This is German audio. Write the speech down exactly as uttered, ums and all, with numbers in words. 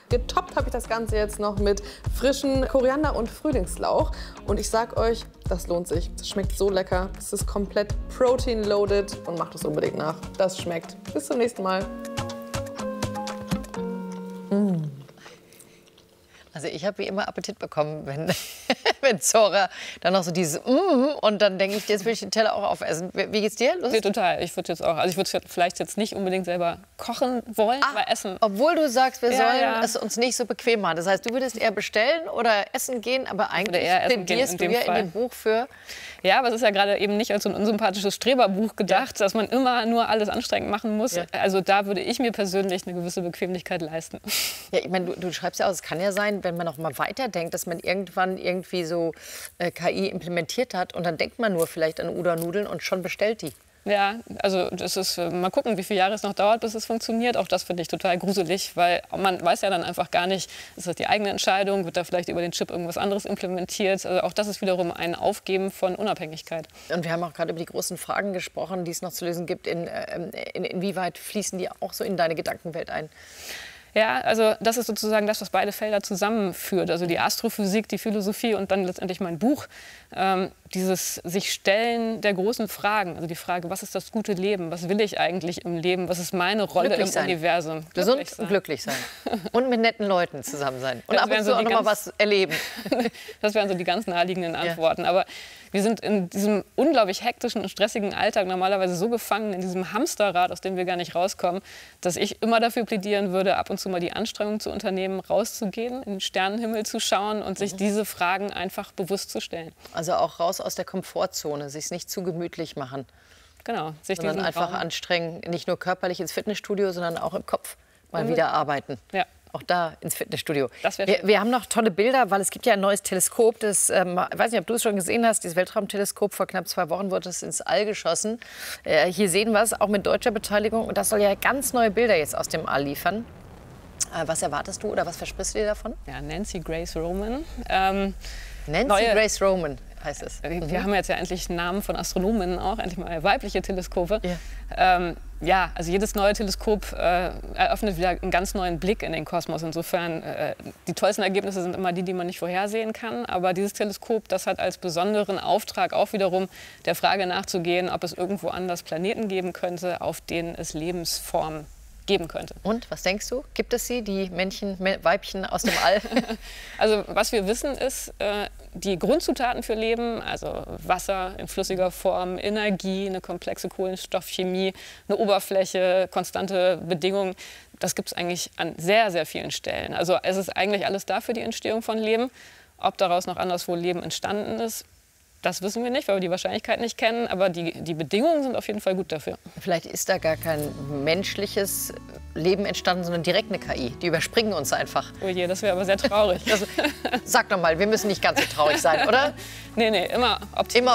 Getoppt habe ich das Ganze jetzt noch mit frischen Koriander und Frühlingslauch. Und ich sag euch, das lohnt sich. Das schmeckt so lecker. Es ist komplett protein-loaded und macht es unbedingt nach. Das schmeckt. Bis zum nächsten Mal. Mm. Also ich habe wie immer Appetit bekommen, wenn, wenn Zora dann noch so dieses mm, und dann denke ich, jetzt will ich den Teller auch aufessen. Wie, wie geht's dir? Lust? Nee, total. Ich würde jetzt auch, also ich würde vielleicht jetzt nicht unbedingt selber kochen wollen, Ah, aber essen. Obwohl du sagst, wir Ja, sollen ja. es uns nicht so bequem machen. Das heißt, du würdest eher bestellen oder essen gehen, aber eigentlich eher essen gehen plädierst in du dem ja in Fall. dem Buch für... Ja, aber es ist ja gerade eben nicht als so ein unsympathisches Streberbuch gedacht, ja. dass man immer nur alles anstrengend machen muss. Ja. Also da würde ich mir persönlich eine gewisse Bequemlichkeit leisten. Ja, ich meine, du, du schreibst ja auch, es kann ja sein, wenn man noch mal weiterdenkt, dass man irgendwann irgendwie so äh, K I implementiert hat und dann denkt man nur vielleicht an Udon-Nudeln und schon bestellt die. Ja, also das ist, äh, mal gucken, wie viele Jahre es noch dauert, bis es funktioniert. Auch das finde ich total gruselig, weil man weiß ja dann einfach gar nicht, ist das die eigene Entscheidung, wird da vielleicht über den Chip irgendwas anderes implementiert. Also auch das ist wiederum ein Aufgeben von Unabhängigkeit. Und wir haben auch gerade über die großen Fragen gesprochen, die es noch zu lösen gibt. In, äh, in, inwieweit fließen die auch so in deine Gedankenwelt ein? Ja, also das ist sozusagen das, was beide Felder zusammenführt. Also die Astrophysik, die Philosophie und dann letztendlich mein Buch. Ähm, dieses sich Stellen der großen Fragen. Also die Frage, was ist das gute Leben? Was will ich eigentlich im Leben? Was ist meine Rolle Glücklich im sein. Universum? Gesund Glücklich sein. und glücklich sein. Und mit netten Leuten zusammen sein. Und Das ab und wären zu so auch die noch mal ganz- was erleben. Das wären so die ganz naheliegenden Ja. Antworten. Aber wir sind in diesem unglaublich hektischen und stressigen Alltag normalerweise so gefangen in diesem Hamsterrad, aus dem wir gar nicht rauskommen, dass ich immer dafür plädieren würde, ab und zu mal die Anstrengung zu unternehmen, rauszugehen, in den Sternenhimmel zu schauen und sich diese Fragen einfach bewusst zu stellen. Also auch raus aus der Komfortzone, sich nicht zu gemütlich machen, Genau, sich sondern diesen einfach Raum- anstrengen, nicht nur körperlich ins Fitnessstudio, sondern auch im Kopf mal Und- wieder arbeiten. Ja. Auch da ins Fitnessstudio. Das wär wir, schön. wir haben noch tolle Bilder, weil es gibt ja ein neues Teleskop. Das, ähm, ich weiß nicht, ob du es schon gesehen hast, dieses Weltraumteleskop. Vor knapp zwei Wochen wurde es ins All geschossen. Äh, hier sehen wir es, auch mit deutscher Beteiligung. Und das soll ja ganz neue Bilder jetzt aus dem All liefern. Äh, was erwartest du oder was versprichst du dir davon? Ja, Nancy Grace Roman. Ähm, Nancy Neue- Grace Roman heißt es. Wir haben jetzt ja endlich Namen von Astronomen auch, endlich mal weibliche Teleskope. Ja. Ähm, ja, also jedes neue Teleskop äh, eröffnet wieder einen ganz neuen Blick in den Kosmos. Insofern, äh, die tollsten Ergebnisse sind immer die, die man nicht vorhersehen kann. Aber dieses Teleskop, das hat als besonderen Auftrag auch wiederum der Frage nachzugehen, ob es irgendwo anders Planeten geben könnte, auf denen es Lebensformen geben könnte. Und, was denkst du? Gibt es sie, die Männchen, Me- Weibchen aus dem All? Also was wir wissen ist, äh, die Grundzutaten für Leben, also Wasser in flüssiger Form, Energie, eine komplexe Kohlenstoffchemie, eine Oberfläche, konstante Bedingungen, das gibt es eigentlich an sehr, sehr vielen Stellen. Also es ist eigentlich alles da für die Entstehung von Leben. Ob daraus noch anderswo Leben entstanden ist, das wissen wir nicht, weil wir die Wahrscheinlichkeit nicht kennen. Aber die, die Bedingungen sind auf jeden Fall gut dafür. Vielleicht ist da gar kein menschliches Leben entstanden, sondern direkt eine K I. Die überspringen uns einfach. Oh je, das wäre aber sehr traurig. Also, sag doch mal, wir müssen nicht ganz so traurig sein, oder? Nee, nee, immer optimistisch. Immer